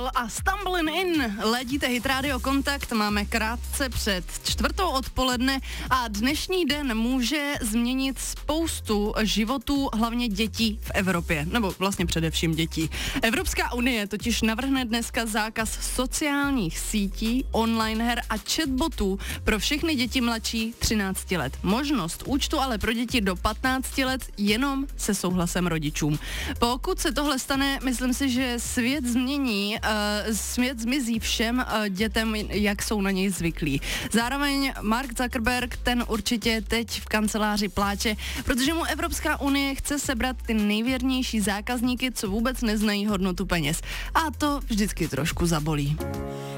a Stumbling In. Ledíte Hit Radio Kontakt, máme krátce před 4:00 odpoledne a dnešní den může změnit spoustu životů, hlavně dětí v Evropě, nebo vlastně především dětí. Evropská unie totiž navrhne dneska zákaz sociálních sítí, online her a chatbotů pro všechny děti mladší 13 let. Možnost účtu ale pro děti do 15 let jenom se souhlasem rodičům. Pokud se tohle stane, myslím si, že svět zmizí všem dětem, jak jsou na něj zvyklí. Zároveň Mark Zuckerberg, ten určitě teď v kanceláři pláče, protože mu Evropská unie chce sebrat ty nejvěrnější zákazníky, co vůbec neznají hodnotu peněz. A to vždycky trošku zabolí.